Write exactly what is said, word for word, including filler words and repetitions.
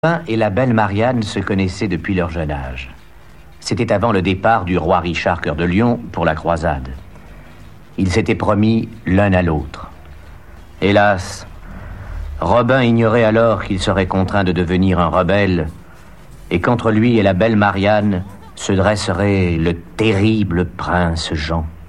Robin et la belle Marianne se connaissaient depuis leur jeune âge. C'était avant le départ du roi Richard Cœur de Lion pour la croisade. Ils s'étaient promis l'un à l'autre. Hélas, Robin ignorait alors qu'il serait contraint de devenir un rebelle et qu'entre lui et la belle Marianne se dresserait le terrible prince Jean.